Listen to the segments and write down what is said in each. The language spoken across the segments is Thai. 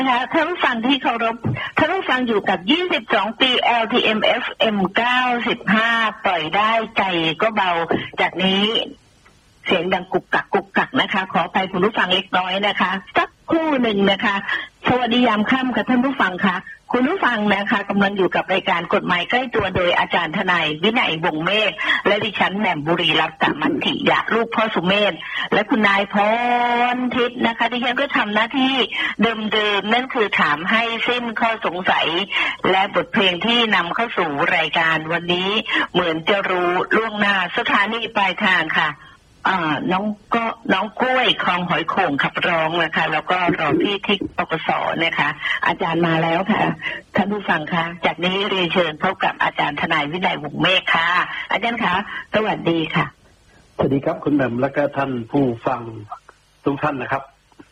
นะคะท่านผู้ฟังที่เคารพท่านผู้ฟังอยู่กับ22ปี LTM FM 95ปล่อยได้ใจก็เบาจากนี้เสียงดังกุกกักกุกกักนะคะขอไปคุณผู้ฟังเล็กน้อยนะคะสักครู่หนึ่งนะคะสวัสดียามค่ำค่ะท่านผู้ฟังค่ะคุณผู้ฟังนะคะกำลังอยู่กับรายการกฎหมายใกล้ตัวโดยอาจารย์ทนายวินัยวงศ์เมฆและดิฉันแหม่มบุรีรัตน์ตมันติยะลูกพ่อสุเมธและคุณนายพรทิพย์นะคะดิฉันก็ทำหน้าที่เดิมๆนั่นคือถามให้สิ้นข้อสงสัยและบทเพลงที่นำเข้าสู่รายการวันนี้เหมือนจะรู้ล่วงหน้าสถานีปลายทางค่ะน้องกล้วยคลองหอยโข่งขับร้องนะคะแล้วก็รอพี่ทิกปปสนะคะอาจารย์มาแล้วค่ะท่านผู้ฟังคะจากนี้เรียนเชิญพบกับอาจารย์ทนายวินัยวงศ์เมฆค่ะอาจารย์คะสวัสดีค่ะสวัสดีครับคุณแหม่มและก็ท่านผู้ฟังทุกท่านนะครับ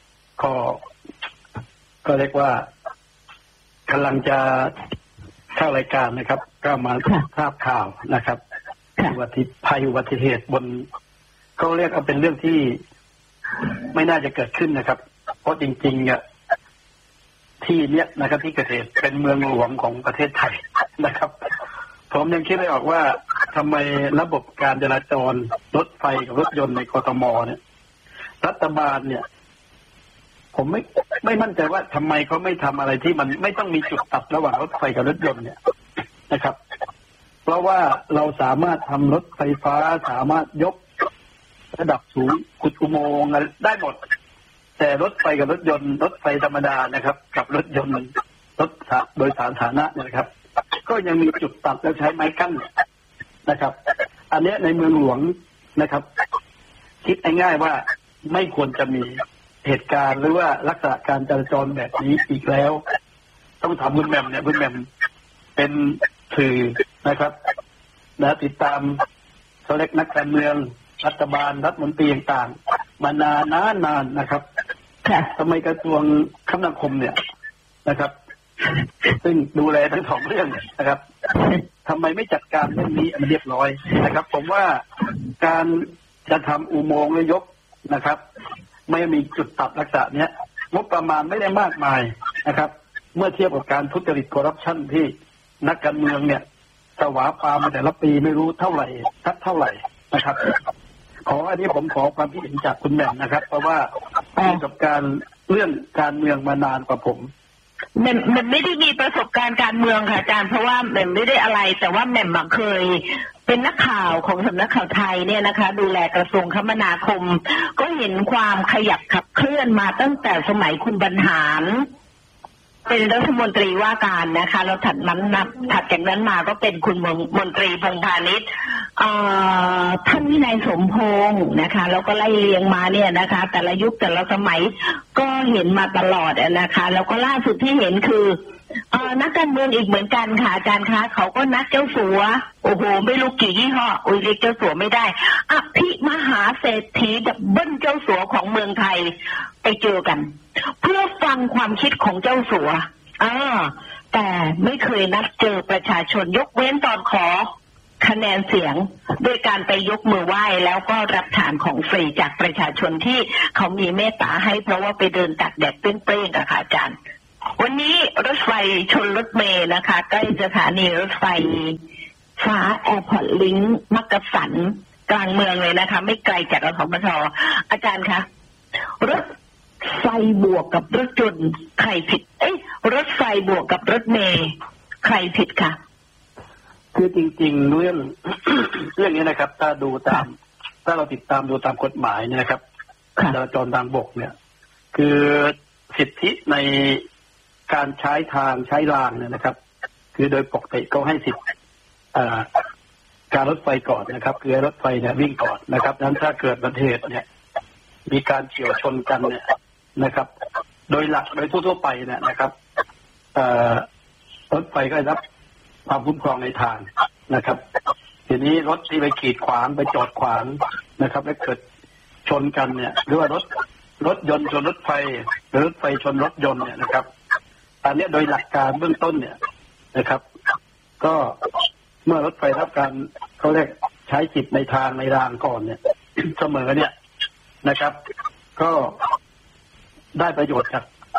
ก็เรียกว่ากำลังจะเข้ารายการนะครับก็มาทราบข่าวนะครับอุบัติเหตุบนเขาเรียกเอาเป็นเรื่องที่ไม่น่าจะเกิดขึ้นนะครับเพราะจริงๆเนี่ยที่เนี้ยนะครับที่เกิดเหตุเป็นเมืองหลวงของประเทศไทยนะครับผมยังคิดไม่ออกว่าทำไมระบบการจราจรรถไฟกับรถยนต์ในกทมเนี่ยรัฐบาลเนี่ยผมไม่มั่นใจว่าทำไมเขาไม่ทำอะไรที่มันไม่ต้องมีจุดตัดระหว่างรถไฟกับรถยนต์เนี่ยนะครับเพราะว่าเราสามารถทำรถไฟฟ้าสามารถยกระดับสูงขุดอุโมงค์ได้หมดแต่รถไฟกับรถยนต์รถไฟธรรมดานะครับกับรถยนต์รถโดยสารสาธารณะนะครับก็ยังมีจุดตัดแล้วใช้ไม้กั้นนะครับอันนี้ในเมืองหลวงนะครับคิดง่ายๆว่าไม่ควรจะมีเหตุการณ์หรือว่าลักษณะการจราจรแบบนี้อีกแล้วต้องถามคุณแหม่มเนี่ยคุณแหม่มเป็นสื่อนะครับนะติดตามเขาเล็กนักการเมืองรัฐบาลรัฐมนตรีต่างๆมานานนะครับทำไมกระทรวงคมนาคมเนี่ยนะครับซึ่งดูแลทั้งสองเรื่องนะครับทำไมไม่จัดการเรื่องนี้มันเรียบร้อยนะครับผมว่าการจะทำอุโมงค์และยกนะครับไม่มีจุดตัดลักษณะเนี้ยงบประมาณไม่ได้มากมายนะครับเมื่อเทียบกับการทุจริตคอร์รัปชันที่นักการเมืองเนี่ยสวาปามมาแต่ละปีไม่รู้เท่าไหร่สักเท่าไหร่นะครับอันนี้ผมขอความคิดเห็นจากคุณแหม่มนะครับเพราะว่ามีประสบการณ์เรื่องการเมืองมานานกว่าผมแหม่มไม่ได้มีประสบการณ์การเมืองค่ะอาจารย์เพราะว่าแหม่มไม่ได้อะไรแต่ว่าแหม่มเคยเป็นนักข่าวของสำนักข่าวไทยเนี่ยนะคะดูแลกระทรวงคมนาคมก็เห็นความขยับขับเคลื่อนมาตั้งแต่สมัยคุณบรรหารเป็นรัฐมนตรีว่าการนะคะแล้วถัดจากนั้นมาก็เป็นคุณมนตรีพงษ์พาณิชย์ท่านวินัยสมพงษ์นะคะแล้วก็ไล่เรียงมาเนี่ยนะคะแต่ละยุคแต่ละสมัยก็เห็นมาตลอดนะคะแล้วก็ล่าสุดที่เห็นคือนักการเมืองอีกเหมือนกันค่ะอาจารย์คะเขาก็นัดเจ้าสัวโอ้โหไม่รู้กี่ยี่ห้อเรียกเจ้าสัวไม่ได้อภิมหาเศรษฐีดับเบิ้ลเจ้าสัวของเมืองไทยไปเจอกันเพื่อฟังความคิดของเจ้าสัวแต่ไม่เคยนัดเจอประชาชนยกเว้นตอนขอคะแนนเสียงโดยการไปยกมือไหว้แล้วก็รับทานของฟรีจากประชาชนที่เขามีเมตตาให้เพราะว่าไปเดินตากแดดเปรี้ยงๆค่ะอาจารย์วันนี้รถไฟชนรถเมล์นะคะใกล้สถานีรถไฟฟ้าแอร์พอร์ตลิงก์มักกะสันกลางเมืองเลยนะคะไม่ไกลจากกทมท.อาจารย์คะรถไฟบวกกับรถยนต์ใครผิดรถไฟบวกกับรถเมล์ใครผิดคะคือจริงๆเรื่องนี้นะครับถ้าเราติดตามดูตามกฎหมายเนี่ยนะครับจราจรทางบกเนี่ยคือสิทธิในการใช้ทางใช้รางเนี่ยนะครับคือโดยปกติเขาให้สิทธิการรถไฟก่อนนะครับคือรถไฟเนี่ยวิ่งก่อนนะครับนั้นถ้าเกิดอุบัติเหตุเนี่ยมีการเฉี่ยวชนกันเนี่ยนะครับโดยหลักโดยทั่วๆไปเนี่ยนะครับรถไฟก็ได้รับความคุ้มครองในทางนะครับทีนี้รถที่ไปขีดขวางไปจอดขวางนะครับแล้วเกิดชนกันเนี่ยหรือว่ารถยนต์ชนรถไฟหรือรถไฟชนรถยนต์เนี่ยนะครับอันนี้โดยหลักการเบื้องต้นเนี่ยนะครับก็เมื่อรถไฟรับการเขาเรียกใช้สิทธิ์ในทางในรางก่อนเนี่ยเสมอเนี่ยนะครับก็ได้ประโยชน์จาก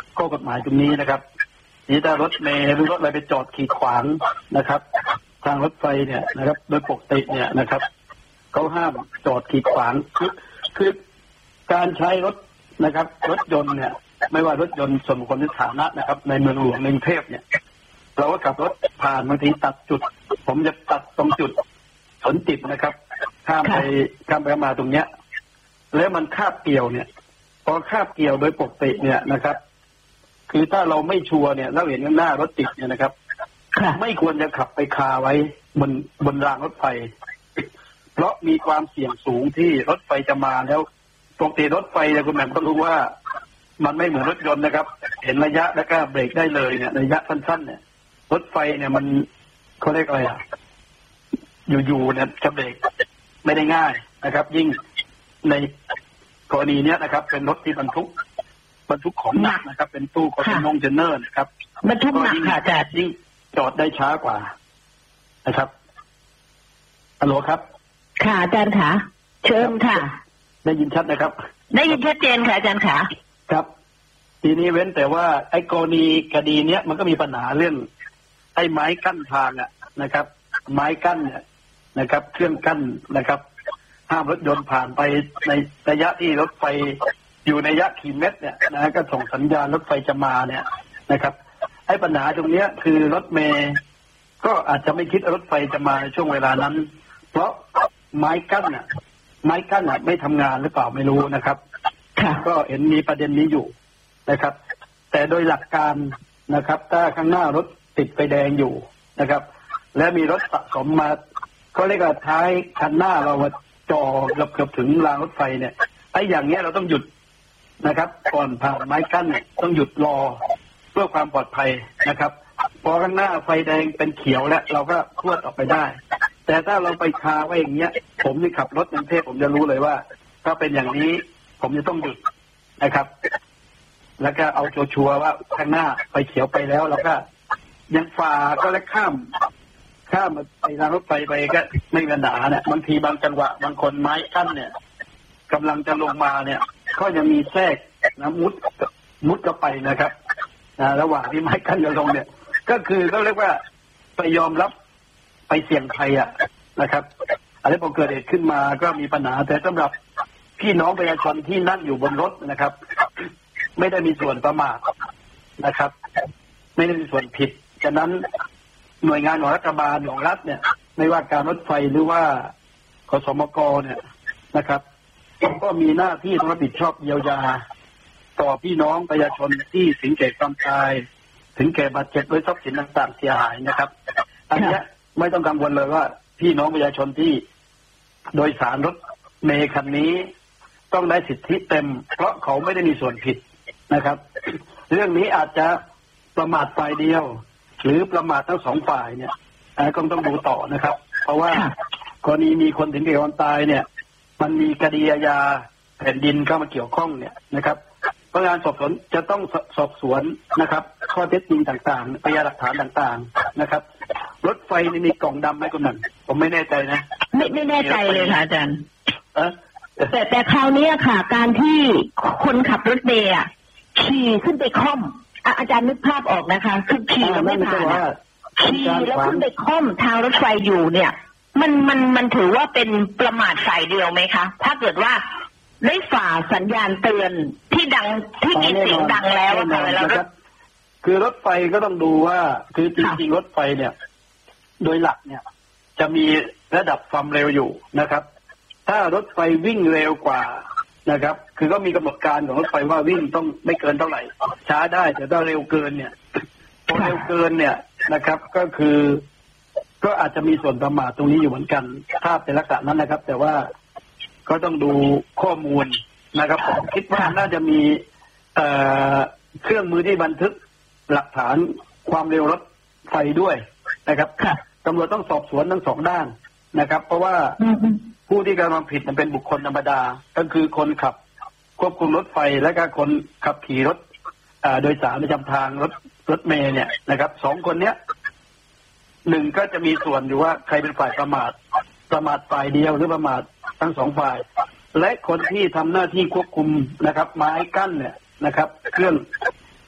ข้อกฎหมายตรงนี้นะครับนี่ถ้ารถเมล์หรือรถอะไรไปจอดขีดขวางนะครับทางรถไฟเนี่ยนะครับโดยปกติเนี่ยนะครับเขาห้ามจอดขีดขวางคือการใช้รถนะครับรถยนต์เนี่ยไม่ว่ารถยนต์ส่วนบุคคลหรือสาธารณะนะครับในเมืองหลวงในกรุงเทพเนี่ยเราก็ขับรถผ่านบางทีตัดจุดผมจะตัดตรงจุดสนจิตนะครับข้ามไปมาตรงเนี้ยแล้วมันคาบเกี่ยวเนี่ยพอคาบเกี่ยวโดยปกติเนี่ยนะครับคือถ้าเราไม่ชัวร์เนี่ยแล้วเห็นข้างหน้ารถติดเนี่ยนะครับไม่ควรจะขับไปคาไว้บนรางรถไฟเพราะมีความเสี่ยงสูงที่รถไฟจะมาแล้วปกติรถไฟเนี่ยคุณแหม่มก็รู้ว่ามันไม่เหมือนรถยนต์นะครับเห็นระยะแล้วก็เบรกได้เลยเนี่ยระยะสั้นๆเนี่ยรถไฟเนี่ยมันเขาเรียกอะไรอยู่ๆเนี่ยจะเบรกไม่ได้ง่ายนะครับยิ่งในกรณีเนี้ยนะครับเป็นรถที่บรรทุกของหนักนะครับเป็นตู้คอนเทนเนอร์นะครับบรรทุกหนักค่ะอาจารย์ยิ่งจอดได้ช้ากว่านะครับฮัลโหลครับค่ะอาจารย์ค่ะเชิญค่ะได้ยินชัดนะครับได้ยินชัดเจนค่ะอาจารย์ค่ะครับทีนี้เว้นแต่ว่าไอ้กรณีคดีเนี้ยมันก็มีปัญหาเรื่องไอ้ไม้กั้นทางนะครับไม้กั้นเนี่ยนะครับเครื่องกั้นนะครับห้ามรถยนต์ผ่านไปในระยะที่รถไฟอยู่ในระยะกี่เมตรเนี่ยนะก็ส่งสัญญาณรถไฟจะมาเนี่ยนะครับไอ้ปัญหาตรงเนี้ยคือรถเมย์ก็อาจจะไม่คิดรถไฟจะมาในช่วงเวลานั้นเพราะไม้กั้นไม่ทำงานหรือเปล่าไม่รู้นะครับก็เห็นมีประเด็นนี้อยู่นะครับแต่โดยหลักการนะครับถ้าข้างหน้ารถติดไฟแดงอยู่นะครับและมีรถสะสมมาก็เรียกว่าท้ายคันหน้าเราจอเกือบถึงรางรถไฟเนี่ยไอ้อย่างเงี้ยเราต้องหยุดนะครับก่อนผ่านไม้กั้นเนี่ยต้องหยุดรอเพื่อความปลอดภัยนะครับพอข้างหน้าไฟแดงเป็นเขียวแล้วเราก็พรวดออกไปได้แต่ถ้าเราไปคาไว้อย่างเงี้ยผมนี่ขับรถในกรุงเทพผมจะรู้เลยว่าถ้าเป็นอย่างนี้ผมจะต้องหยุดนะครับแล้วก็เอาชัวร์ว่าข้างหน้าไฟเขียวไปแล้วเราก็ยังฝ่าก็แล้วข้ามไปรางรถไฟไปก็ไม่มีปัญหาเนี่ยบางทีบางจังหวะบางคนไม้กั้นเนี่ยกำลังจะลงมาเนี่ยก็ยังมีแทรกนะมุดเข้าไปนะครับระหว่างที่ไม้กั้นจะลงเนี่ยก็คือก็เรียกว่าไปยอมรับไปเสี่ยงภัยนะครับอะไรพอเกิดเหตุขึ้นมาก็มีปัญหาแต่สำหรับพี่น้องประชาชนที่นั่งอยู่บนรถนะครับไม่ได้มีส่วนประมาทนะครับไม่ได้มีส่วนผิดฉะนั้นหน่วยงานของรัฐบาลของรัฐเนี่ยไม่ว่าการรถไฟหรือว่าขสมกเนี่ยนะครับก็มีหน้าที่ต้องรับผิดชอบเยียวยาต่อพี่น้องประชาชนที่ถึงแก่ความตายถึงแก่บาดเจ็บด้วยทรัพย์สินต่างๆเสียหายนะครับอันนี้ไม่ต้องกังวลเลยว่าพี่น้องประชาชนที่โดยสารรถเมล์คันนี้ต้องได้สิทธิเต็มเพราะเขาไม่ได้มีส่วนผิดนะครับเรื่องนี้อาจจะประมาทฝ่ายเดียวหรือประมาททั้งสองฝ่ายเนี่ยก็ต้องดูต่อนะครับเพราะว่ากรณีมีคนถึงแก่ความตายเนี่ยมันมีคดีอาญาแผ่นดินเข้ามาเกี่ยวข้องเนี่ยนะครับพนักงานสอบสวนจะต้องสอบสวนนะครับข้อเท็จจริงต่างๆพยานหลักฐานต่างๆนะครับรถไฟนี่มีกล่องดำไหมคุณนั่นผมไม่แน่ใจนะไม่แน่ใจเลยค่ะอาจารย์แต่คราวนี้ค่ะการที่คนขับรถเมล์ขี่ขึ้นไปค่อมอาจารย์นึกภาพออกนะคะคือขี่แล้วไม่ผ่านขี่แล้วขึ้นไปค่อมทางรถไฟอยู่เนี่ยมันถือว่าเป็นประมาทฝ่ายเดียวไหมคะถ้าเกิดว่าได้ฝ่าสัญญาณเตือนที่ดังที่มีเสียงดังแล้วแล้วคือรถไฟก็ต้องดูว่าคือจริงๆรถไฟเนี่ยโดยหลักเนี่ยจะมีระดับความเร็วอยู่นะครับถ้ารถไฟวิ่งเร็วกว่านะครับคือก็มีกำหนดการของรถไฟว่าวิ่งต้องไม่เกินเท่าไหร่ช้าได้แต่ถ้าเร็วเกินเนี่ยพอเร็วเกินเนี่ยนะครับก็คือก็อาจจะมีส่วนประมาทตรงนี้อยู่เหมือนกันถ้าเป็นลักษณะนั้นนะครับแต่ว่าก็ต้องดูข้อมูลนะครับผมคิดว่าน่าจะมีเครื่องมือที่บันทึกหลักฐานความเร็วรถไฟด้วยนะครับตำรวจต้องสอบสวนทั้งสองด้านนะครับเพราะว่าผู้ที่กระทำผิดเป็นบุคคลธรรมดาก็คือคนขับควบคุมรถไฟและก็คนขับขี่รถโดยสารประจำทางรถเมล์เนี่ยนะครับสองคนเนี้ยหนึ่งก็จะมีส่วนอยู่ว่าใครเป็นฝ่ายประมาทฝ่ายเดียวหรือประมาททั้งสองฝ่ายและคนที่ทำหน้าที่ควบคุมนะครับไม้กั้นเนี่ยนะครับเครื่อง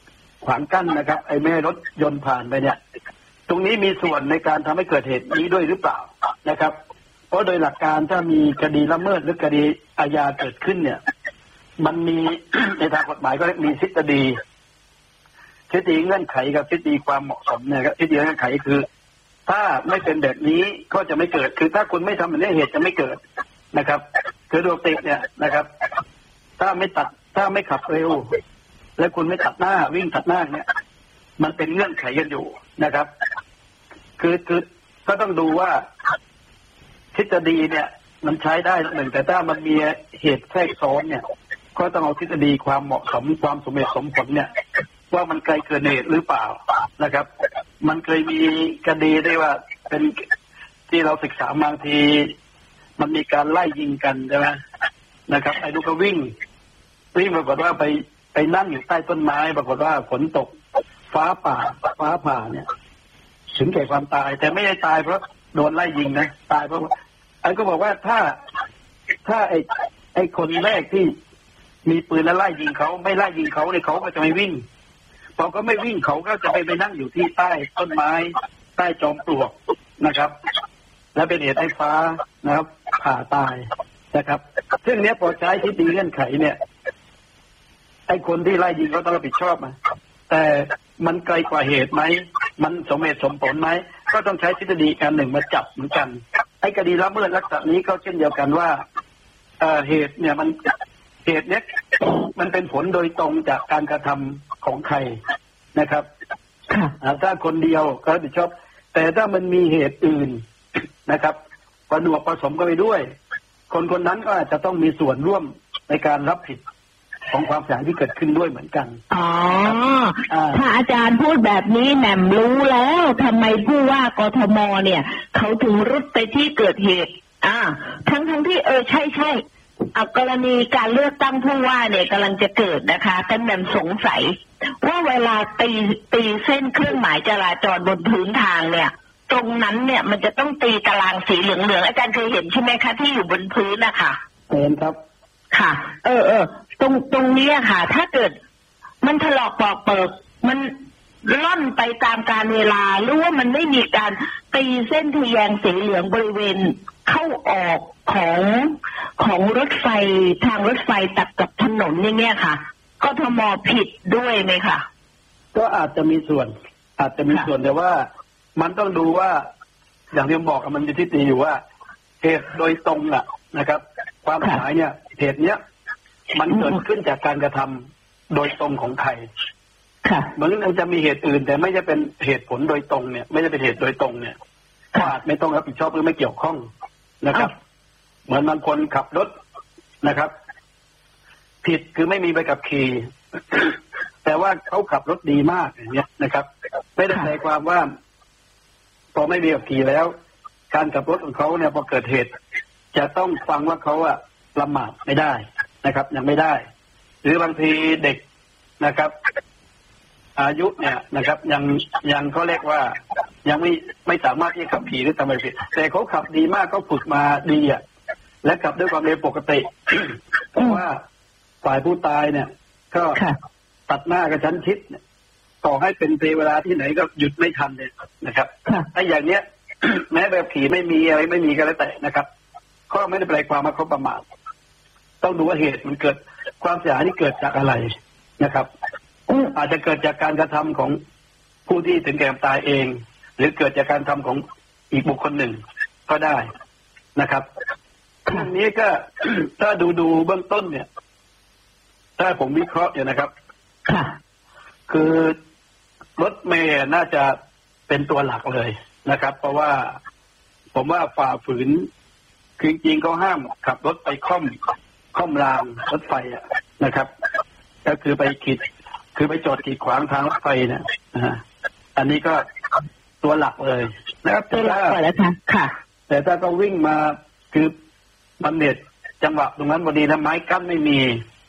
ขวางกั้นนะครับไอ้ไม่ให้รถยนต์ผ่านไปเนี่ยตรงนี้มีส่วนในการทำให้เกิดเหตุนี้ด้วยหรือเปล่านะครับเพราะโดยหลักการถ้ามีคดีละเมิดหรือคดีอาญาเกิดขึ้นเนี่ยมันมี ในทางกฎหมายก็มีทฤษฎีเงื่อนไขกับทฤษฎีความเหมาะสมเนี่ยครับทฤษฎีเงื่อนไขคือถ้าไม่เป็นแบบนี้ก็จะไม่เกิดคือถ้าคุณไม่ทำแบบนี้เหตุจะไม่เกิดนะครับคือโดยปกติเนี่ยนะครับถ้าไม่ขับเร็วและคุณไม่ตัดหน้าวิ่งตัดหน้าเนี่ยมันเป็นเงื่อนไขกันอยู่นะครับคือก็ต้องดูว่าทฤษฎีเนี่ยมันใช้ได้หนึ่งแต่ถ้ามันมีเหตุแทรกซ้อนเนี่ยก็ต้องเอาทฤษฎีความเหมาะสมความสมเหตุสมผลเนี่ยว่ามันไกลเกินเหตุหรือเปล่านะครับมันเคยมีคดีได้ว่าเป็นที่เราศึกษาบางทีมันมีการไล่ยิงกันใช่ไหมนะครับไอ้ลูกก็วิ่งปรากฏว่าไปนั่งอยู่ใต้ต้นไม้ปรากฏว่าฝนตกฟ้าผ่าเนี่ยถึงแก่ความตายแต่ไม่ได้ตายเพราะโดนไล่ยิงนะตายเพราะไอ้ก็บอกว่าถ้าไอ้คนแรกที่มีปืนแล้วไล่ยิงเขาไม่ไล่ยิงเขาเนี่ยเขาก็จะไม่วิ่งพอเขาไม่วิ่งเขาก็จะไปนั่งอยู่ที่ใต้ต้นไม้ใต้จอมปลวกนะครับและเป็นเหตุให้ฟ้านะครับผ่าตายนะครับซึ่งเนี้ยพอใช้ทฤษฎีเงื่อนไขเนี่ยไอ้คนที่ไล่ยิงเขาต้องรับผิดชอบมาแต่มันไกลกว่าเหตุไหมมันสมเหตุสมผลไหมก็ต้องใช้ทฤษฎีการหนึ่งมาจับเหมือนกันไอ้คดีละเมิดลักษณะนี้ก็เช่นเดียวกันว่าเหตุเนี่ยเหตุเนี้ยมันเป็นผลโดยตรงจากการกระทำของใครนะครับถ้าคนเดียวก็รับผิดชอบแต่ถ้ามันมีเหตุอื่นนะครับผนวกผสมกันไปด้วยคนนั้นก็อาจจะต้องมีส่วนร่วมในการรับผิดของความเสียหายที่เกิดขึ้นด้วยเหมือนกันอ๋อถ้าอาจารย์พูดแบบนี้แหม่มรู้แล้วทำไมผู้ว่ากทมเนี่ยเขาถึงรุดไปที่เกิดเหตุทั้งที่ใช่กรณีการเลือกตั้งผู้ว่าเนี่ยกำลังจะเกิดนะคะแต่แหม่มสงสัยว่าเวลาตีเส้นเครื่องหมายจราจรบนพื้นทางเนี่ยตรงนั้นเนี่ยมันจะต้องตีตารางสีเหลืองๆอาจารย์เคยเห็นใช่ไหมคะที่อยู่บนพื้นนะคะเห็นครับค่ะตรงนี้ค่ะถ้าเกิดมันถลอกปอกเปิกมันล่อนไปตามกาลเวลาหรือว่ามันไม่มีการตีเส้นทะแยงสีเหลืองบริเวณเข้าออกของรถไฟทางรถไฟตัดกับถนนอย่างเงี้ยค่ะกทมผิดด้วยไหมคะก็อาจจะมีส่วนแต่ว่ามันต้องดูว่าอย่างที่ผมบอกมันมีที่ตีอยู่ว่าเหตุโดยตรงนะครับความหมายเนี่ยเหตุเนี้ยมันเกิดขึ้นจากการกระทำโดยตรงของใครมันจะมีเหตุอื่นแต่ไม่จะเป็นเหตุผลโดยตรงเนี่ยไม่ได้เป็นเหตุโดยตรงเนี่ยก็อาจไม่ต้องรับผิดชอบหรือไม่เกี่ยวข้องนะครับเหมือนบางคนขับรถนะครับผิดคือไม่มีใบขับขี่ แต่ว่าเขาขับรถดีมากอย่างเงี้ยนะครับไม่ได้หมายความว่าพอไม่มีใบขับขี่แล้วการขับรถของเขาเนี่ยพอเกิดเหตุจะต้องฟังว่าเขาประมาทไม่ได้นะครับยังไม่ได้หรือบางทีเด็กนะครับอายุเนี่ยนะครับยังเขาเรียกว่ายังไม่สามารถที่จะขับขี่หรือทำอะไรผิดแต่เขาขับดีมากเขาฝึกมาดีและขับด้วยความเร็วปกติ เพราะว่าฝ่ายผู้ตายเนี่ยก็ตัดหน้ากระชั้นชิดต่อให้เป็นเวลาที่ไหนก็หยุดไม่ทันเลยนะครับไอ้อย่างเนี้ย แม้แบบขี่ไม่มีอะไรไม่มีก็แล้วแต่นะครับก็ไม่ได้แปลความว่าเขาประมาทต้องดูว่าเหตุมันเกิดความเสียหายที่เกิดจากอะไรนะครับอาจจะเกิดจากการกระทำของผู้ที่ถึงแก่ความตายเองหรือเกิดจากการทำของอีกบุคคลหนึ่งก็ได้นะครับอันนี้ก็ ถ้าดูเบื้องต้นเนี่ยถ้าผมวิเคราะห์อยู่นะครับคือรถเมล์น่าจะเป็นตัวหลักเลยนะครับเพราะว่าผมว่าฝ่าฝืนจริงๆเขาห้ามขับรถไปค่อมรางรถไฟนะครับก็คือไปจอดกีดขวางทางรถไฟเนี่ยอันนี้ก็ตัวหลักเลยนะครับตัวหลักแล้วค่ะแต่ถ้าก็วิ่งมาคือมันเน็ตจังหวะตรงนั้นพอดีนะไม้กั้นไม่มี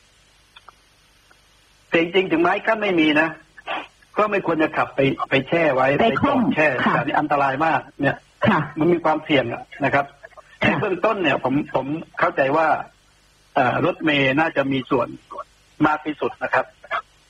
จริงถึงไม้กั้นไม่มีนะก็ไม่ควรจะขับไปแช่ไว้ไปจอดแช่อันนี้อันตรายมากเนี่ยมันมีความเสี่ยงนะครับในเบื้องต้นเนี่ยผมเข้าใจว่ารถเมล์น่าจะมีส่วนมากที่สุดนะครับ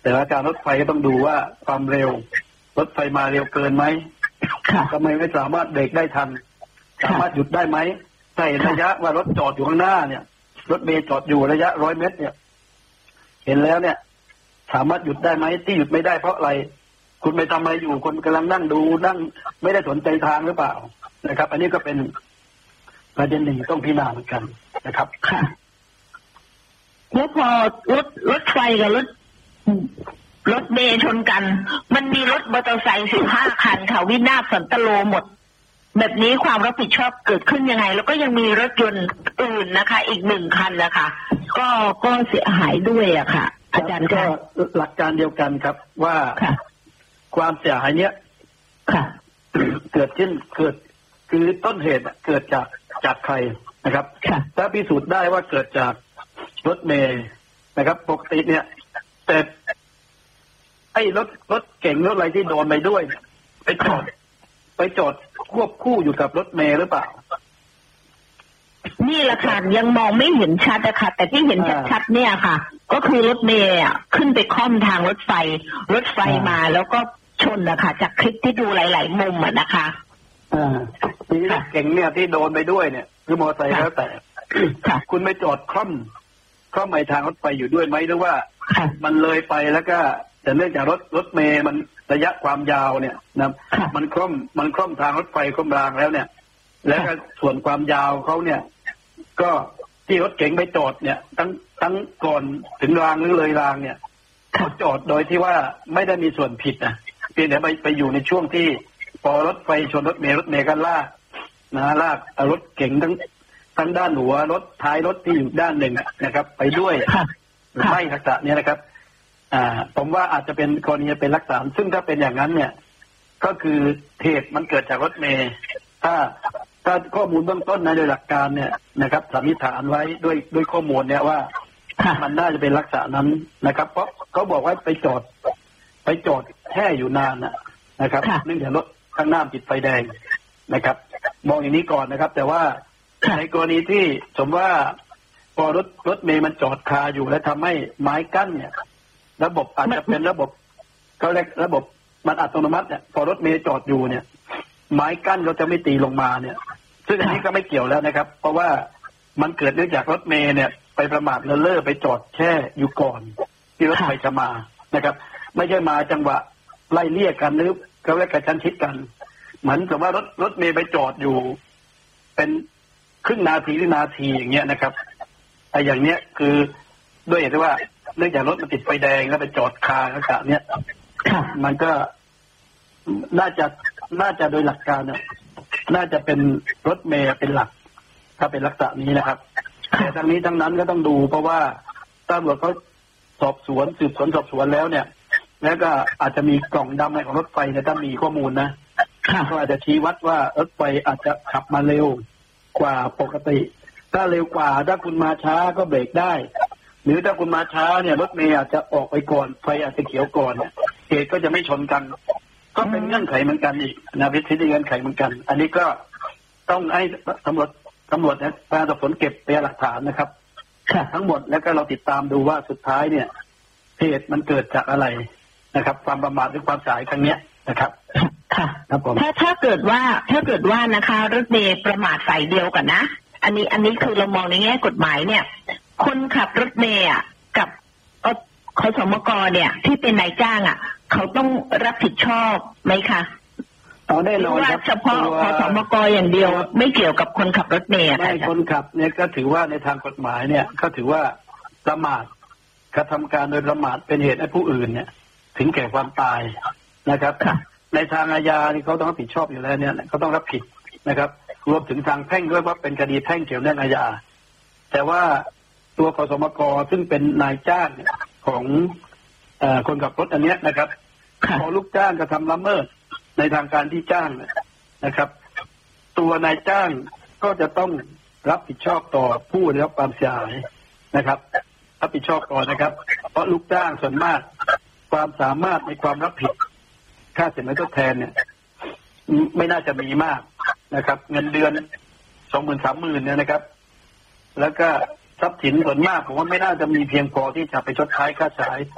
แต่ว่าการรถไฟก็ต้องดูว่าความเร็วรถไฟมาเร็วเกินไหมทำไมไม่สามารถเบรกได้ทันสามารถหยุดได้ไหมถ้าเห็นระยะว่ารถจอดอยู่ข้างหน้าเนี่ยรถเมล์จอดอยู่ระยะ100 เมตรเนี่ยเห็นแล้วเนี่ยสามารถหยุดได้ไหมที่หยุดไม่ได้เพราะอะไรคุณไปทำอะไรอยู่คนกำลังนั่งดูนั่งไม่ได้สนใจทางหรือเปล่านะครับอันนี้ก็เป็นประเด็นหนึ่งต้องพิจารณาเหมือนกันนะครับค่ะแล้วพอรถไฟกับรถเมล์ชนกันมันมีรถมอเตอร์ไซค์15 คันค่ะวินาศสันตโลหมดแบบนี้ความรับผิดชอบเกิดขึ้นยังไงแล้วก็ยังมีรถยนต์อื่นนะคะอีก1 คันนะคะก็เสียหายด้วยอะค่ะอาจารย์ก็หลักการเดียวกันครับว่าความเสียหายเนี้ยเกิดขึ้นคือต้นเหตุเกิดจากใครนะครับถ้าพิสูจน์ได้ว่าเกิดจากรถเมล์นะครับปกติเนี่ยแต่ไอ้รถเก่งรถอะไรที่โดนไปด้วยไปจอดควบคู่อยู่กับรถเมล์หรือเปล่านี่แหละค่ะยังมองไม่เห็นชัดอะค่ะแต่ที่เห็นชัดๆเนี่ยค่ะก็คือรถเมล์ขึ้นไปค่อมทางรถไฟมาแล้วก็ชนนะคะจากคลิปที่ดูหลายๆมุมอะนะคะทีนี้รถเก่งเนี่ยที่โดนไปด้วยเนี่ยคือมอเตอร์ไซค์แล้วแต่คุณไม่จอดคล่อมไปทางรถไฟอยู่ด้วยไหมหรือว่ามันเลยไปแล้วก็แต่เนื่องจากรถเมล์มันระยะความยาวเนี่ยนะมันคล่อมทางรถไฟคล่อมรางแล้วเนี่ยแล้วก็ส่วนความยาวเขาเนี่ยก็ที่รถเก๋งไปจอดเนี่ยตั้งก่อนถึงรางหรือเลยรางเนี่ยเขาจอดโดยที่ว่าไม่ได้มีส่วนผิดนะเพียงแต่ไปอยู่ในช่วงที่พอรถไฟชนรถเมล์ก็ลากรถเก๋งทั้งด้านหัวรถท้ายรถที่อยู่ด้านหนึ่งนะครับไปด้วยไม่ลักษณะนี้นะครับผมว่าอาจจะเป็นกรณีเป็นลักษณะซึ่งถ้าเป็นอย่างนั้นเนี่ยก็คือเหตุมันเกิดจากรถเมล์ถ้าข้อมูลเบื้องต้นในโดยหลักการเนี่ยนะครับสันนิษฐานไว้ด้วยข้อมูลเนี่ยว่ามันน่าจะเป็นลักษณะนั้นนะครับเพราะเขาบอกว่าไปจอดแช่อยู่นานนะครับเนื่องจากรถข้างหน้าติดไฟแดงนะครับมองอย่างนี้ก่อนนะครับแต่ว่าในกรณีที่สมมติว่าพอรถเมล์มันจอดคาอยู่และทำให้ไม้กั้นเนี่ยระบบอาจจะเป็นระบบเขาเรียกระบบมันอัตโนมัติเนี่ยพอรถเมล์จอดอยู่เนี่ยไม้กั้นเราจะไม่ตีลงมาเนี่ยซึ่งอันนี้ก็ไม่เกี่ยวแล้วนะครับเพราะว่ามันเกิดเนื่องจากรถเมล์เนี่ยไปประมาทเลินเล่อไปจอดแช่อยู่ก่อนที่รถไฟจะมานะครับไม่ใช่มาจังหวะไล่เลี่ยกันหรือเขาเรียกกระชั้นชิดกันเหมือนกับว่ารถเมล์ไปจอดอยู่เป็นครึ่งนาทีหรือนาทีอย่างเงี้ยนะครับไอ้อย่างเนี้ยคือด้วยเหตุว่าเนื่องจากรถมันติดไฟแดงแล้วไปจอดคาลักษณะเนี้ยมันก็น่าจะโดยหลักการเนี่ยน่าจะเป็นรถเมล์เป็นหลักถ้าเป็นลักษณะนี้นะครับแต่ทั้งนี้ทั้งนั้นก็ต้องดูเพราะว่าตำรวจเขาสืบสวนสอบสวนแล้วเนี่ยแล้วก็อาจจะมีกล่องดำในของรถไฟเนี่ยถ้ามีข้อมูลนะก็อาจจะชี้วัดว่ารถไฟอาจจะขับมาเร็วกว่าปกติถ้าเร็วกว่าถ้าคุณมาช้าก็เบรกได้หรือถ้าคุณมาช้าเนี่ยรถเมล์อาจจะออกไปก่อนไฟอาจจะเขียวก่อนเหตุก็จะไม่ชนกันก็เป็นเงื่อนไขเหมือนกันอีกนะวิธีเงื่อนไขเหมือนกันอันนี้ก็ต้องให้ตำรวจนะการสอบสวนเก็บพยานหลักฐานนะครับทั้งหมดแล้วก็เราติดตามดูว่าสุดท้ายเนี่ยเหตุมันเกิดจากอะไรนะครับความประมาทหรือความสายครั้งนี้นะครับค่ะครับผมถ้าเกิดว่านะคะรถเมล์ประมาทฝ่ายเดียวกันนะอันนี้คือเรามองในแง่กฎหมายเนี่ยคนขับรถเมล์กับขสมกเนี่ยที่เป็นนายจ้างเขาต้องรับผิดชอบไหมคะแน่นอนครับเฉพาะขสมกอย่างเดียวไม่เกี่ยวกับคนขับรถเมล์ไม่คนขับเนี่ยก็ถือว่าในทางกฎหมายเนี่ยก็ถือว่าประมาทกระทำการโดยประมาทเป็นเหตุให้ผู้อื่นเนี่ยถึงแก่ความตายนะครับในทางอาญานี่เขาต้องรับผิดชอบอยู่แล้วเนี่ยเขาต้องรับผิดนะครับรวมถึงทางแพ่งด้วยว่าเป็นคดีแพ่งเกี่ยวเรื่องอาญาแต่ว่าตัวขสมกซึ่งเป็นนายจ้างของคนขับรถอันเนี้ยนะครับพอลูกจ้างกระทำละเมิดในทางการที่จ้างนะครับตัวนายจ้างก็จะต้องรับผิดชอบต่อผู้ได้รับความเสียหายนะครับรับผิดชอบก่อนนะครับเพราะลูกจ้างส่วนมากความสามารถในความรับผิดค่าสินไหมทดแทนเนี่ยไม่น่าจะมีมากนะครับเงินเดือน 20,000-30,000 เนี่ยนะครับแล้วก็ทรัพย์สินส่วนมากผมว่าไม่น่าจะมีเพียงพอที่จะไปชดใช้ค่าใช้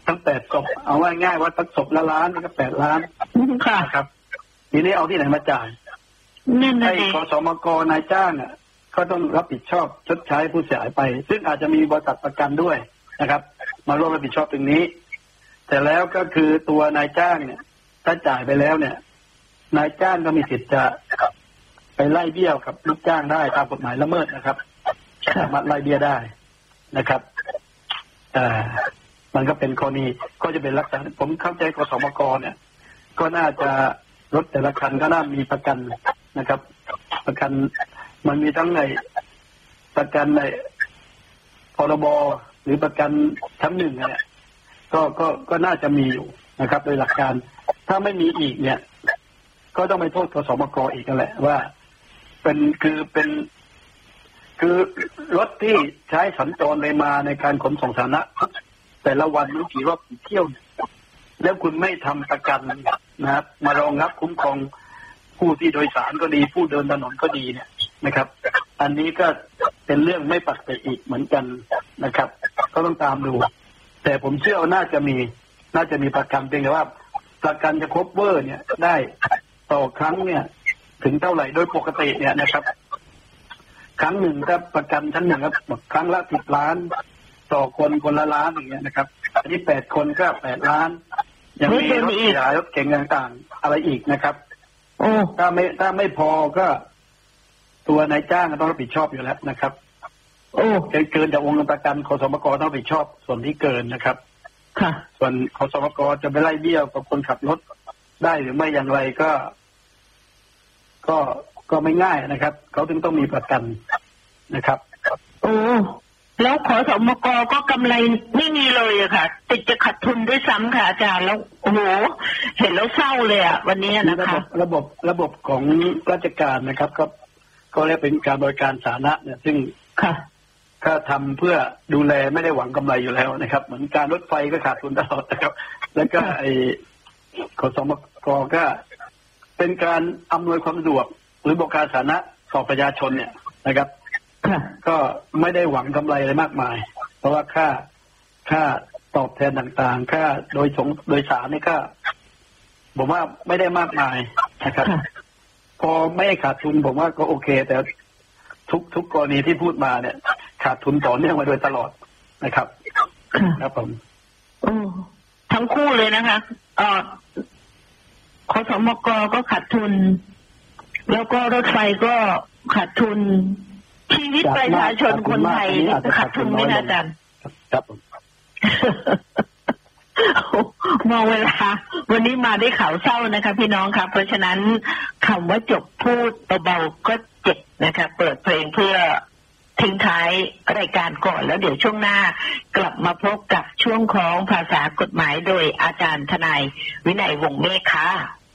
ทั้ง8 ศพเอาว่าง่ายว่าตั้งศพละล้านนี่ก็8 ล้านค่ะครับทีนี้เอาที่ไหนมาจ่ายให้ขสมกนายจ้างอ่ะก็ต้องรับผิดชอบชดใช้ผู้เสียหายไปซึ่งอาจจะมีบริษัทประกันด้วยนะครับมาร่วมรับผิดชอบตรงนี้แต่แล้วก็คือตัวนายจ้างเนี่ยถ้าจ่ายไปแล้วเนี่ยนายจ้างก็มีสิทธิ์จะไปไล่เบี้ยกับลูกจ้างได้ตามกฎหมายละเมิดนะครับสามารถไล่เบี้ยได้นะครับมันก็เป็นกรณีก็จะเป็นลักษณะผมเข้าใจขสมกเนี่ยก็น่าจะรถแต่ละคันก็น่ามีประกันนะครับประกันมันมีทั้งในประกันในพรบหรือประกันชั้น1เนี่ยก็น่าจะมีอยู่นะครับโดยหลักการถ้าไม่มีอีกเนี่ยก็ต้องไปโทษขสมกอีกนั่นแหละว่าคือรถที่ใช้สัญจรไปมาในการขนส่งสาธารณะแต่ละวันรู้กี่รอบกี่เที่ยวแล้วคุณไม่ทำประกันนะครับมารองรับคุ้มครองผู้ที่โดยสารก็ดีผู้เดินถนนก็ดีเนี่ยนะครับ อันนี้ก็เป็นเรื่องไม่ปกติอีกเหมือนกันนะครับก็ต้องตามดูแต่ผมเชื่อว่าน่าจะมีประกันเพียงแต่ว่าประกันจะครบเวอร์เนี่ยได้ต่อครั้งเนี่ยถึงเท่าไหร่โดยปกติเนี่ยนะครับครั้งหนึ่งถ้าประกันชั้น1ครับครั้งละ10 ล้านต่อคนละล้านอย่างเงี้ยนะครับอันนี้8 คนก็8 ล้านยังมีรถขยายรถเก๋งต่างๆอะไรอีกนะครับถ้าไม่พอก็ตัวนายจ้างต้องรับผิดชอบอยู่แล้วนะครับเกินจากวงเงินประกันขสมกต้องรับผิดชอบส่วนที่เกินนะครับค่ะส่วนขสมกจะไปไล่เบี้ยกับคนขับรถได้หรือไม่อย่างไรก็ไม่ง่ายนะครับเขาถึงต้องมีประกันนะครับแล้วขสมกก็กำไรไม่มีเลยอะค่ะติดจะขาดทุนด้วยซ้ำค่ะอาจารย์แล้วโอ้โหเห็นแล้วเศร้าเลยอะวันนี้นะคะระบบของราชการนะครับก็เรียกเป็นการบริการสาธารณะเนี่ยซึ่งก็ทำเพื่อดูแลไม่ได้หวังกำไรอยู่แล้วนะครับเหมือนการรถไฟก็ขาดทุนตลอดนะครับแล้วก็ขสมกก็เป็นการอำนวยความสะดวกหรือบริการสาธารณะต่อประชาชนเนี่ยนะครับก็ไม่ได้หวังกำไรอะไรมากมายเพราะว่าค่าตอบแทนต่างๆค่าโดยสารนี่ก็ผมว่าไม่ได้มากมายนะครับพอไม่ขาดทุนผมว่าก็โอเคแต่ทุกกรณีที่พูดมาเนี่ยขาดทุนต่อเนื่องมาโดยตลอดนะครับครับผมทั้งคู่เลยนะคะขสมกก็ขาดทุนแล้วก็รถไฟก็ขาดทุนชีวิตประชาชนคนไทยขาดทุนไม่น่าจันครับมองเวลาวันนี้มาได้ข่าวเศร้านะคะพี่น้องครับเพราะฉะนั้นคำว่าจบพูดเบาๆก็เจ็บนะคะเปิดเพลงเพื่อทิ้งท้ายรายการก่อนแล้วเดี๋ยวช่วงหน้ากลับมาพบกับช่วงของภาษากฎหมายโดยอาจารย์ทนายวินัยวงศ์เมฆค่ะ